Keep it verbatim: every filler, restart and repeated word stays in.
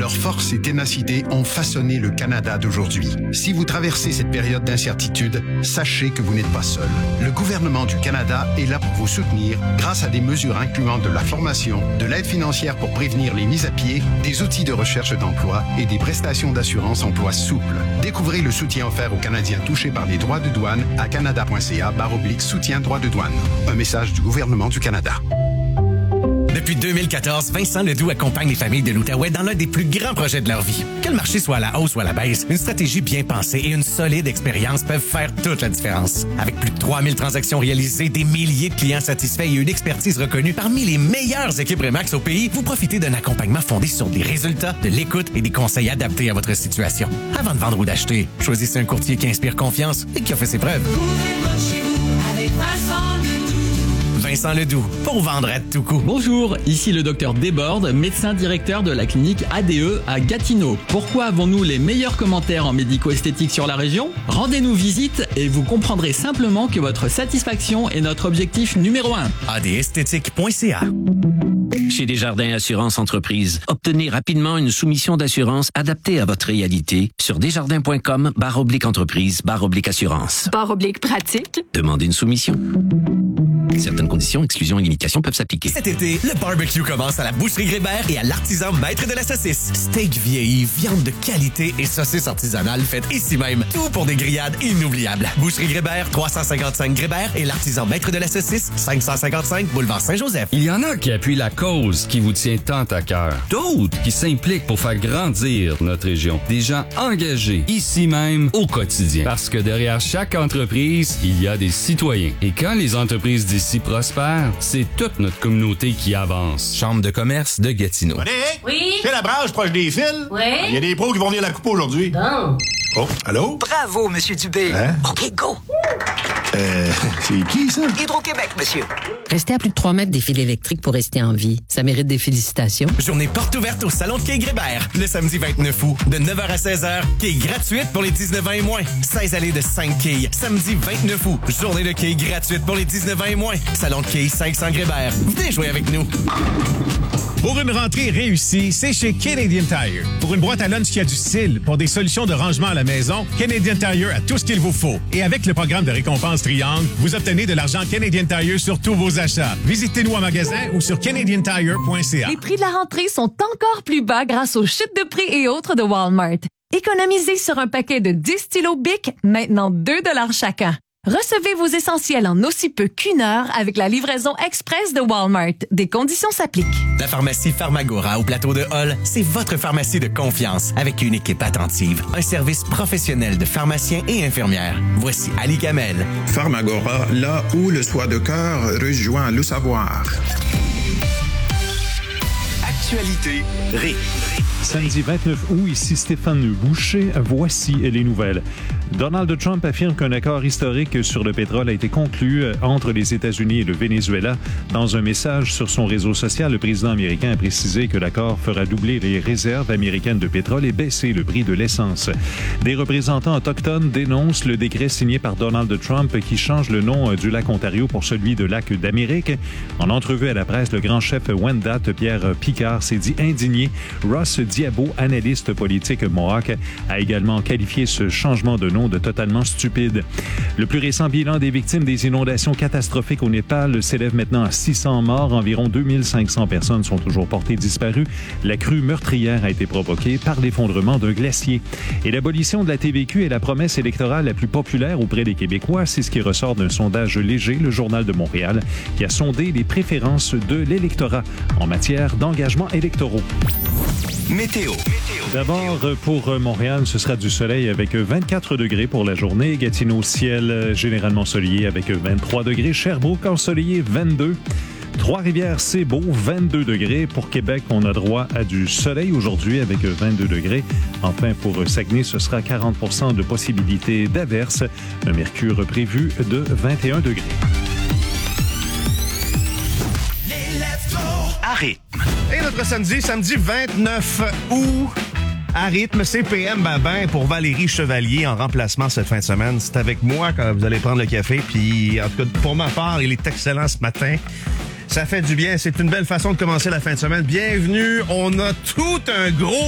Leur force et ténacité ont façonné le Canada d'aujourd'hui. Si vous traversez cette période d'incertitude, sachez que vous n'êtes pas seul. Le gouvernement du Canada est là pour vous soutenir grâce à des mesures incluant de la formation, de l'aide financière pour prévenir les mises à pied, des outils de recherche d'emploi et des prestations d'assurance emploi souples. Découvrez le soutien offert aux Canadiens touchés par les droits de douane à canada.ca barre oblique soutien droits de douane. Un message du gouvernement du Canada. Depuis deux mille quatorze, Vincent Ledoux accompagne les familles de l'Outaouais dans l'un des plus grands projets de leur vie. Que le marché soit à la hausse ou à la baisse, une stratégie bien pensée et une solide expérience peuvent faire toute la différence. Avec plus de trois mille transactions réalisées, des milliers de clients satisfaits et une expertise reconnue parmi les meilleures équipes Remax au pays, vous profitez d'un accompagnement fondé sur des résultats, de l'écoute et des conseils adaptés à votre situation. Avant de vendre ou d'acheter, choisissez un courtier qui inspire confiance et qui a fait ses preuves. Chez vous avec Vincent Ledoux. Vincent Ledoux, pour vendre à tout coup. Bonjour, ici le docteur Desbordes, médecin directeur de la clinique A D E à Gatineau. Pourquoi avons-nous les meilleurs commentaires en médico-esthétique sur la région? Rendez-nous visite et vous comprendrez simplement que votre satisfaction est notre objectif numéro un. a d esthétique point c a. Chez Desjardins Assurance Entreprise, obtenez rapidement une soumission d'assurance adaptée à votre réalité sur desjardins.com barre oblique entreprise barre oblique assurance. Barre oblique pratique. Demandez une soumission. Certaines conditions, exclusions et limitations peuvent s'appliquer. Cet été, le barbecue commence à la Boucherie Grébert et à l'artisan maître de la saucisse. Steak vieilli, viande de qualité et saucisse artisanale faite ici même. Tout pour des grillades inoubliables. Boucherie Grébert, trois cent cinquante-cinq Grébert et l'artisan maître de la saucisse, cinq cent cinquante-cinq Boulevard Saint-Joseph. Il y en a qui appuient la cause qui vous tient tant à cœur. D'autres qui s'impliquent pour faire grandir notre région. Des gens engagés, ici même, au quotidien. Parce que derrière chaque entreprise, il y a des citoyens. Et quand les entreprises d'ici prospèrent, c'est toute notre communauté qui avance. Chambre de commerce de Gatineau. Monique? Oui? C'est la branche proche des fils? Oui? Il y a des pros qui vont venir la couper aujourd'hui. Bon. Oh, allô? Bravo, Monsieur Dubé. Hein? OK, go. Euh, c'est qui, ça? Hydro-Québec, monsieur. Restez à plus de trois mètres des fils électriques pour rester en vie. Ça mérite des félicitations. Journée porte ouverte au Salon de quai Grébert, le samedi vingt-neuf août, de neuf heures à seize heures. Quai gratuite pour les dix-neuf ans et moins. seize allées de cinq quilles. Samedi vingt-neuf août, journée de quai gratuite pour les dix-neuf ans et moins. Salon de quai cinq cents Grébert. Venez jouer avec nous. Pour une rentrée réussie, c'est chez Canadian Tire. Pour une boîte à lunch qui a du style, pour des solutions de rangement à la maison, Canadian Tire a tout ce qu'il vous faut. Et avec le programme de récompense Triangle, vous obtenez de l'argent Canadian Tire sur tous vos achats. Visitez-nous en magasin ou sur canadian tire point c a. Les prix de la rentrée sont encore plus bas grâce aux chutes de prix et autres de Walmart. Économisez sur un paquet de dix stylos Bic, maintenant deux dollars chacun. Recevez vos essentiels en aussi peu qu'une heure avec la livraison express de Walmart. Des conditions s'appliquent. La pharmacie Pharmagora au plateau de Hall, c'est votre pharmacie de confiance avec une équipe attentive, un service professionnel de pharmaciens et infirmières. Voici Ali Kamel. Pharmagora, là où le soin de cœur rejoint le savoir. Actualité Ré. Samedi vingt-neuf août, ici Stéphane Boucher. Voici les nouvelles. Donald Trump affirme qu'un accord historique sur le pétrole a été conclu entre les États-Unis et le Venezuela. Dans un message sur son réseau social, le président américain a précisé que l'accord fera doubler les réserves américaines de pétrole et baisser le prix de l'essence. Des représentants autochtones dénoncent le décret signé par Donald Trump qui change le nom du lac Ontario pour celui de lac d'Amérique. En entrevue à la presse, le grand chef Wendat, Pierre Picard, s'est dit indigné. Ross Diabo, analyste politique Mohawk, a également qualifié ce changement de nom de totalement stupide. Le plus récent bilan des victimes des inondations catastrophiques au Népal s'élève maintenant à six cents morts. Environ deux mille cinq cents personnes sont toujours portées disparues. La crue meurtrière a été provoquée par l'effondrement d'un glacier. Et l'abolition de la T V Q est la promesse électorale la plus populaire auprès des Québécois. C'est ce qui ressort d'un sondage léger, le Journal de Montréal, qui a sondé les préférences de l'électorat en matière d'engagement électoraux. Météo. D'abord, pour Montréal, ce sera du soleil avec vingt-quatre degrés pour la journée. Gatineau, ciel généralement soleillé avec vingt-trois degrés. Sherbrooke, ensoleillé, vingt-deux. Trois-Rivières, c'est beau, vingt-deux degrés. Pour Québec, on a droit à du soleil aujourd'hui avec vingt-deux degrés. Enfin, pour Saguenay, ce sera quarante pour cent de possibilité d'averse. Un mercure prévu de vingt et un degrés. À rythme. Et notre samedi, samedi vingt-neuf août, à rythme, C P M Babin pour Valérie Chevalier en remplacement cette fin de semaine. C'est avec moi quand vous allez prendre le café. Puis, en tout cas, pour ma part, il est excellent ce matin. Ça fait du bien. C'est une belle façon de commencer la fin de semaine. Bienvenue. On a tout un gros